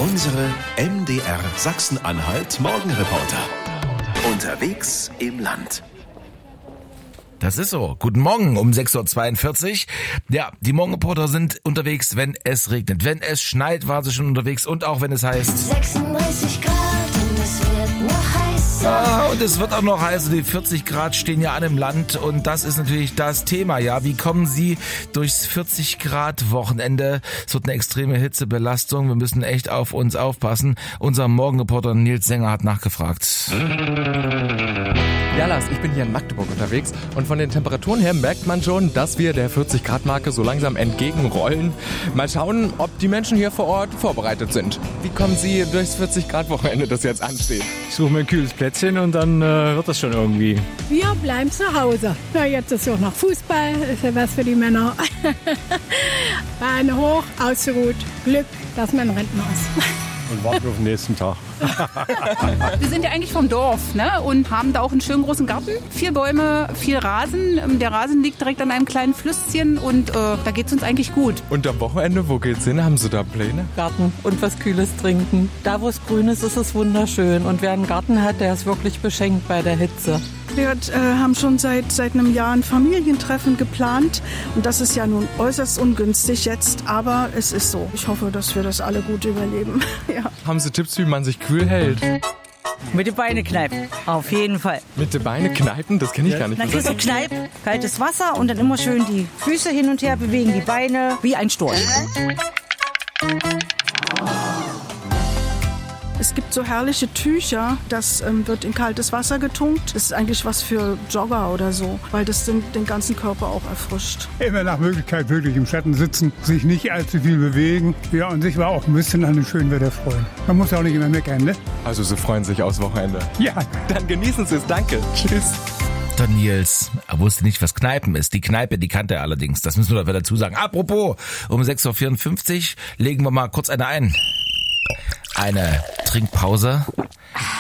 Unsere MDR Sachsen-Anhalt Morgenreporter. Unterwegs im Land. Das ist so. Guten Morgen um 6.42 Uhr. Ja, die Morgenreporter sind unterwegs, wenn es regnet. Wenn es schneit, war sie schon unterwegs. Und auch wenn es heißt 36 Grad und es wird noch heißer. Ja, und es wird auch noch heißer. Die 40 Grad stehen ja an im Land. Und das ist natürlich das Thema. Ja, wie kommen Sie durchs 40 Grad Wochenende? Es wird eine extreme Hitzebelastung. Wir müssen echt auf uns aufpassen. Unser Morgenreporter Nils Sänger hat nachgefragt. Ja, Lars, ich bin hier in Magdeburg unterwegs und von den Temperaturen her merkt man schon, dass wir der 40-Grad-Marke so langsam entgegenrollen. Mal schauen, ob die Menschen hier vor Ort vorbereitet sind. Wie kommen Sie durchs 40-Grad-Wochenende, das jetzt ansteht? Ich suche mir ein kühles Plätzchen und dann wird das schon irgendwie. Wir bleiben zu Hause. Na, jetzt ist ja auch noch Fußball, ist ja was für die Männer. Beine hoch, ausgeruht, Glück, dass man Rentner ist. Und warten auf den nächsten Tag. Wir sind ja eigentlich vom Dorf, ne? Und haben da auch einen schönen großen Garten. 4 Bäume, viel Rasen. Der Rasen liegt direkt an einem kleinen Flüsschen und da geht's uns eigentlich gut. Und am Wochenende, wo geht's hin? Haben Sie da Pläne? Garten und was Kühles trinken. Da, wo es grün ist, ist es wunderschön. Und wer einen Garten hat, der ist wirklich beschenkt bei der Hitze. Wir haben schon seit einem Jahr ein Familientreffen geplant und das ist ja nun äußerst ungünstig jetzt, aber es ist so. Ich hoffe, dass wir das alle gut überleben. Ja. Haben Sie Tipps, wie man sich kühl hält? Mit den Beine kneipen, auf jeden Fall. Mit den Beine kneipen? Das kenne ich gar nicht. Dann kriegst du Kneip, kaltes Wasser und dann immer schön die Füße hin und her bewegen, die Beine wie ein Storch. Es gibt so herrliche Tücher, das wird in kaltes Wasser getunkt. Das ist eigentlich was für Jogger oder so, weil das den ganzen Körper auch erfrischt. Immer nach Möglichkeit wirklich im Schatten sitzen, sich nicht allzu viel bewegen. Ja, und sich war auch ein bisschen an dem schönen Wetter freuen. Man muss ja auch nicht immer meckern, ne? Also Sie freuen sich aufs Wochenende? Ja. Dann genießen Sie es, danke. Tschüss. Der Nils, er wusste nicht, was Kneipen ist. Die Kneipe, die kannte er allerdings. Das müssen wir dazu sagen. Apropos, um 6.54 Uhr legen wir mal kurz eine ein. Eine Trinkpause